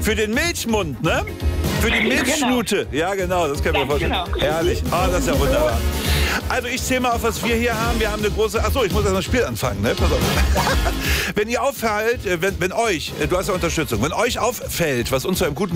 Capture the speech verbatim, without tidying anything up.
Für den Milchmund, ne? Für die Milchschnute. Genau. Ja, genau, das können wir vorstellen. Genau. Herrlich. Ah, das ist ja wunderbar. Also ich zähle mal auf, was wir hier haben. Wir haben eine große... Achso, ich muss erst mal das Spiel anfangen, ne? Pass auf. Wenn ihr auffällt, wenn, wenn euch, du hast ja Unterstützung, wenn euch auffällt, was uns zu einem guten